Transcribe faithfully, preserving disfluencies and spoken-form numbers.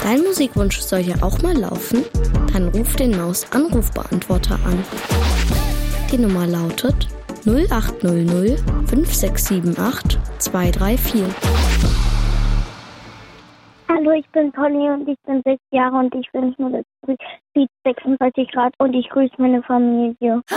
Dein Musikwunsch soll ja auch mal laufen? Dann ruf den Maus-Anrufbeantworter an. Die Nummer lautet null acht null null fünf sechs sieben acht zwei drei vier. Hallo, ich bin Polly und ich bin sechs Jahre und ich wünsche mir das Lied sechsunddreißig Grad und ich grüße meine Familie.